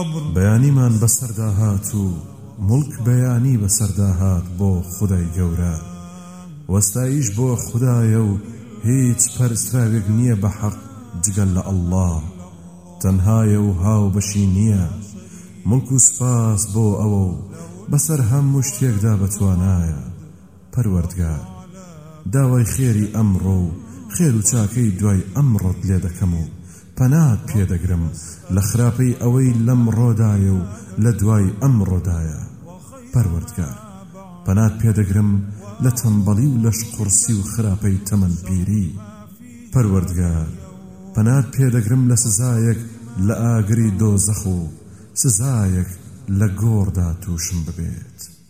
بەیانیمان بەسەردا هات و مڵک بەیانی بەسەردا هات بۆ خودای گەورە وەستایش بۆ خودایە و هیچ پەرستراوێک نییە بە حەق جگەل لە ئەڵڵا تەنهایە و هاو بەشی نییە مڵک و سپاس بۆ ئەوە و بەسەر هەموو شتێکدا بەتوانایە پەروەردگار داوای خێری ئەمڕۆ و خێر و چاکەی دوای ئەمڕۆت لێ دەکەم و پەنات پێدەگرم لە خراپەی ئەوەی لەمڕۆدایە و لە دوای ئەمڕۆدایە پەروەردگار پەنات پێدەگرم لە تەنبەڵی و لەش قورسی و خراپەی تەمەنپیری پەروەردگار پەنات پێدەگرم لە سزایەک لە ئاگری دۆزەخ و سزایەک لە گۆڕدا تووشم ببێت